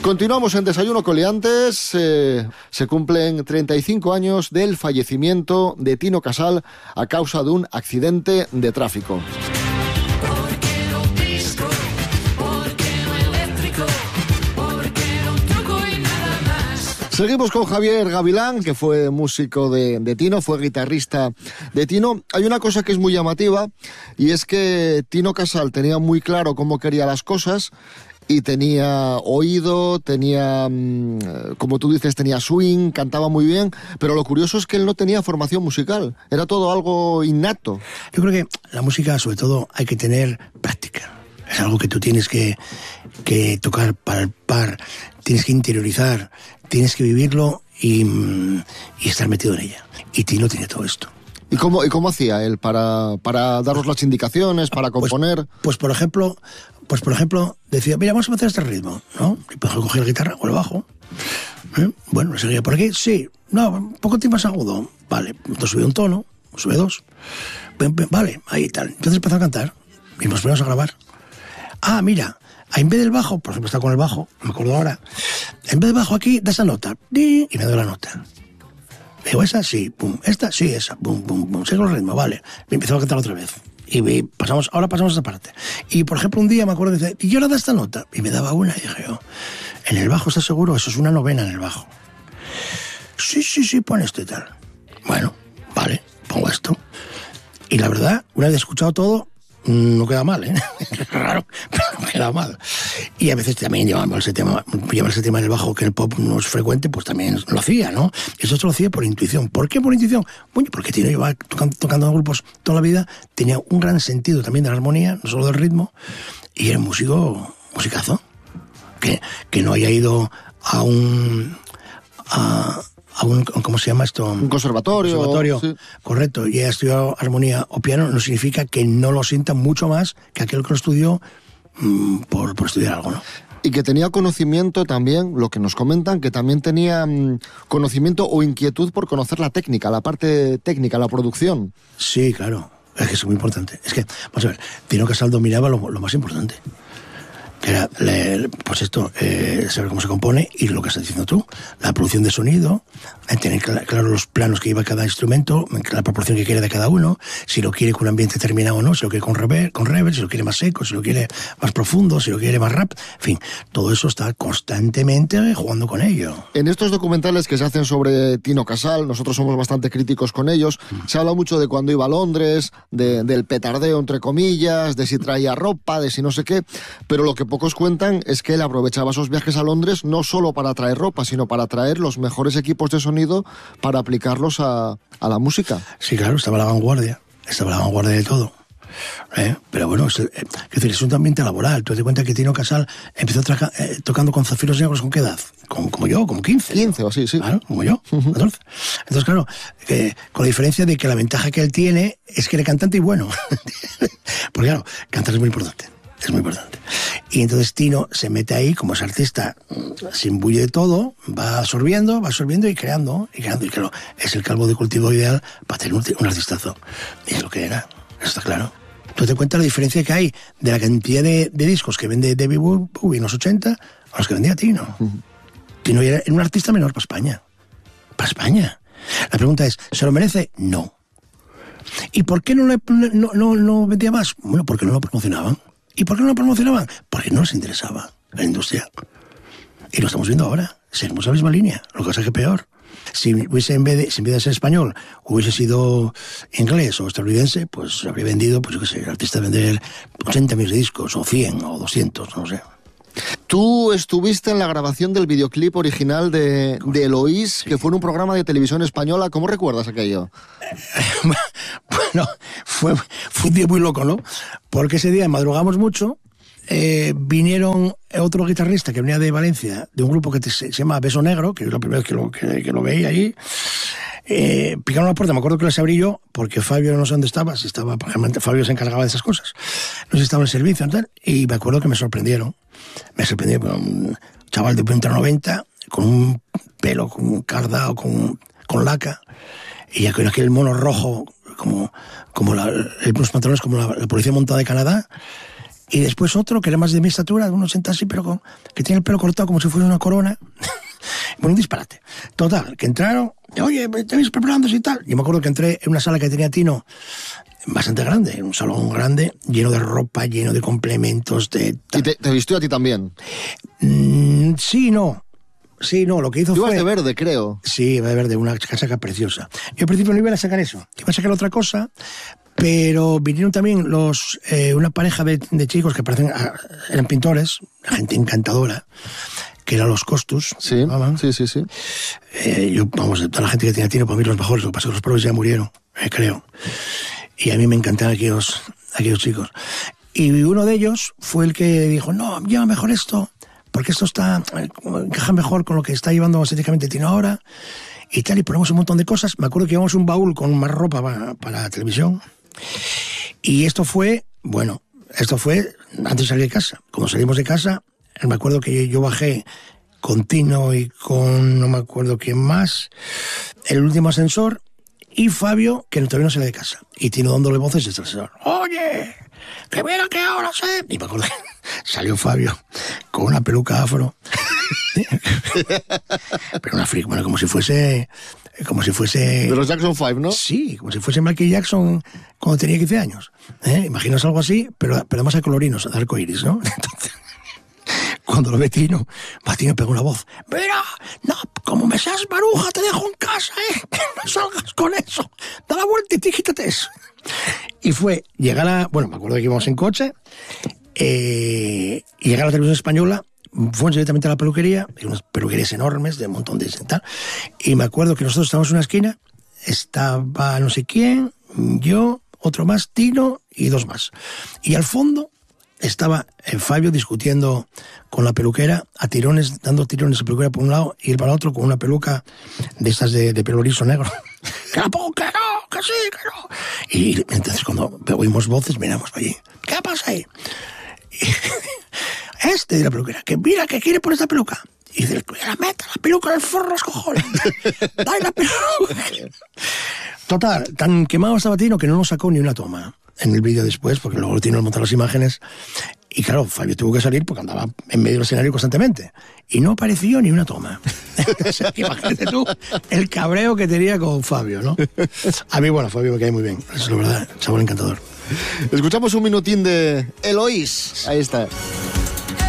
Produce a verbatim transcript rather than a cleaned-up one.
Continuamos en Desayuno con Liantes. Eh, se cumplen treinta y cinco años del fallecimiento de Tino Casal a causa de un accidente de tráfico. Seguimos con Javier Gavilán, que fue músico de, de Tino, fue guitarrista de Tino. Hay una cosa que es muy llamativa, y es que Tino Casal tenía muy claro cómo quería las cosas, y tenía oído, tenía, como tú dices, tenía swing, cantaba muy bien, pero lo curioso es que él no tenía formación musical, era todo algo innato. Yo creo que la música, sobre todo, hay que tener práctica. Es algo que tú tienes que, que tocar, palpar, tienes que interiorizar, tienes que vivirlo y, y estar metido en ella. Y Tino tiene todo esto. ¿Y cómo, y cómo hacía él para, para daros las indicaciones, para componer? Pues, pues por ejemplo, pues por ejemplo, decía, mira, vamos a hacer este ritmo, ¿no? Y pues cogía la guitarra o el bajo. ¿Eh? Bueno, seguía por aquí, sí, no, un poco más agudo. Vale, entonces sube un tono, sube dos. Vale, ahí tal. Entonces empezó a cantar y nos ponemos a grabar. Ah, mira, en vez del bajo, por ejemplo, está con el bajo, me acuerdo ahora, en vez del bajo aquí, da esa nota, y me doy la nota. Digo, esa sí, pum, esta sí, esa, pum, pum, pum, sigo el ritmo, vale. Me empezó a cantar otra vez. Y pasamos, ahora pasamos a esta parte. Y por ejemplo, un día me acuerdo que dice, y yo ahora da esta nota. Y me daba una, y dije yo, ¿en el bajo estás seguro? Eso es una novena en el bajo. Sí, sí, sí, pon esto y tal. Bueno, vale, pongo esto. Y la verdad, una vez escuchado todo, no queda mal, ¿eh? Raro, pero no queda mal. Y a veces también llevamos ese tema, llevar ese tema en el bajo, que en el pop no es frecuente, pues también lo hacía, ¿no? Eso lo hacía por intuición. ¿Por qué por intuición? Bueno, porque Tino llevaba tocando, tocando en grupos toda la vida, tenía un gran sentido también de la armonía, no solo del ritmo, y era un músico, musicazo, que, que no haya ido a un... A, a un, ¿cómo se llama esto? Un conservatorio. Un conservatorio, sí. Correcto. Y haya estudiado armonía o piano, no significa que no lo sienta mucho más que aquel que lo estudió mmm, por, por estudiar algo, ¿no? Y que tenía conocimiento también, lo que nos comentan, que también tenía mmm, conocimiento o inquietud por conocer la técnica, la parte técnica, la producción. Sí, claro. Es que es muy importante. Es que, vamos a ver, Tino Casal dominaba lo, lo más importante. Que era, le, pues esto, eh, saber cómo se compone y lo que estás diciendo tú, la producción de sonido, tener claro los planos que lleva cada instrumento, la proporción que quiere de cada uno, si lo quiere con un ambiente terminado o no, si lo quiere con reverb, con reverb, si lo quiere más seco, si lo quiere más profundo, si lo quiere más rap, en fin, todo eso está constantemente jugando con ello. En estos documentales que se hacen sobre Tino Casal, nosotros somos bastante críticos con ellos, mm. se habla mucho de cuando iba a Londres, de, del petardeo entre comillas, de si traía ropa, de si no sé qué, pero lo que pocos cuentan es que él aprovechaba esos viajes a Londres no solo para traer ropa, sino para traer los mejores equipos de sonido para aplicarlos a, a la música. Sí, claro, estaba a la vanguardia, estaba a la vanguardia de todo. ¿Eh? Pero bueno, es, es decir, es un ambiente laboral. Tú te das cuenta que Tino Casal empezó traca, eh, tocando con Zafiros Negros, ¿con qué edad? Como, como yo, como quince. quince o así, sí. Claro, como yo, uh-huh. catorce. Entonces, claro, eh, con la diferencia de que la ventaja que él tiene es que eres cantante y bueno. Porque claro, cantar es muy importante. Es muy importante. Y entonces Tino se mete ahí, como es artista, se imbuye de todo, va absorbiendo, va absorbiendo y creando, y creando. Y claro, es el calvo de cultivo ideal para tener un, un artistazo. Y es lo que era, eso está claro. ¿Tú te cuentas la diferencia que hay de la cantidad de, de discos que vende David Bowie en los ochenta a los que vendía Tino? Uh-huh. Tino era un artista menor para España. Para España. La pregunta es, ¿se lo merece? No. ¿Y por qué no, le, no, no, no vendía más? Bueno, porque no lo promocionaban. ¿Y por qué no lo promocionaban? Porque no les interesaba la industria. Y lo estamos viendo ahora. Seguimos a la misma línea. Lo que pasa es que peor. Si hubiese, en vez de, si en vez de ser español, hubiese sido inglés o estadounidense, pues habría vendido, pues yo qué sé, el artista vender ochenta millones de discos, o cien, o doscientos, no sé. Tú estuviste en la grabación del videoclip original de, de Eloís, sí. que fue en un programa de televisión española. ¿Cómo recuerdas aquello? Bueno, fue, fue un día muy loco, ¿no? Porque ese día madrugamos mucho, eh, vinieron otro guitarrista que venía de Valencia, de un grupo que te, se llama Beso Negro, que es la primera vez que lo, que, que lo veía ahí. Eh, picaron la puerta, me acuerdo que les abrí yo, porque Fabio no sé dónde estaba, si estaba, porque Fabio se encargaba de esas cosas. No sé si estaba en el servicio y tal, y me acuerdo que me sorprendieron. Me sorprendió con un chaval de un metro noventa, con un pelo, con un cardao, con, con laca, y ya con aquel mono rojo, como, como la, los pantalones como la, la policía montada de Canadá, Y después otro que era más de mi estatura, de unos ochenta así, pero con, que tiene el pelo cortado como si fuera una corona. Bueno, un disparate. Total, que entraron, oye, ¿te ves preparándose y tal? Yo me acuerdo que entré en una sala que tenía Tino bastante grande, un salón grande, lleno de ropa, lleno de complementos, de... ¿Y te, te vistió a ti también? Mm, sí, no. Sí, no, lo que hizo Tú fue... ibas de verde, creo. Sí, iba de verde, una casaca preciosa. Yo al principio no iba a sacar eso, iba a sacar otra cosa, pero vinieron también los eh, una pareja de, de chicos que parecen, eran pintores, gente encantadora, que eran los Costus. Sí, ¿no? sí, sí, sí. Eh, yo, vamos, toda la gente que tenía Tino, para mí los mejores, lo que pasa es que los pobres ya murieron, eh, creo. Y a mí me encantaban aquellos, aquellos chicos. Y uno de ellos fue el que dijo, no, lleva mejor esto, porque esto está, encaja mejor con lo que está llevando estéticamente Tino ahora, y tal, y ponemos un montón de cosas. Me acuerdo que llevamos un baúl con más ropa para, para la televisión, y esto fue, bueno, esto fue antes de salir de casa. Cuando salimos de casa, me acuerdo que yo bajé con Tino y con, no me acuerdo quién más, el último ascensor, y Fabio, que todavía no sale de casa, y Tino dándole voces desde el ascensor, oye, que mira que ahora sé. Y me acuerdo que salió Fabio con una peluca afro, pero una freak, bueno, como si fuese, como si fuese... De los Jackson Five, ¿no? Sí, como si fuese Michael Jackson cuando tenía quince años. ¿eh? Imaginaos algo así, pero, pero además hay colorinos, de arcoiris, ¿no? Entonces, cuando lo ve Tino, va Tino pega una voz. Mira, no, como me seas maruja, te dejo en casa, ¿eh? No salgas con eso. Da la vuelta y te quítate eso. Y fue llegar a... Bueno, me acuerdo que íbamos en coche, eh, y llegar a la televisión española, fuimos directamente a la peluquería, hay unas peluquerías enormes de un montón de tal, y me acuerdo que nosotros estábamos en una esquina, estaba no sé quién, yo, otro más, Tino y dos más. Y al fondo estaba eh, Fabio discutiendo con la peluquera, a tirones, dando tirones a la peluquera por un lado y él para el otro con una peluca de estas de, de pelo liso negro. ¡Que la pongo, que no, que sí, que no! Y entonces cuando oímos voces, miramos para allí. ¿Qué pasa ahí? Y, este de la peluquera, que mira que quiere por esta peluca. Y dice, la meta la peluca en el forro, los cojones. Dale la peluca. Total, tan quemado estaba Tino que no nos sacó ni una toma en el vídeo después, porque luego Tino montó las imágenes. Y claro, Fabio tuvo que salir porque andaba en medio del escenario constantemente. Y no apareció ni una toma. O sea, imagínate tú el cabreo que tenía con Fabio, ¿no? A mí, bueno, Fabio me cae muy bien. Eso es la verdad, chaval encantador. Escuchamos un minutín de Eloís. Ahí está.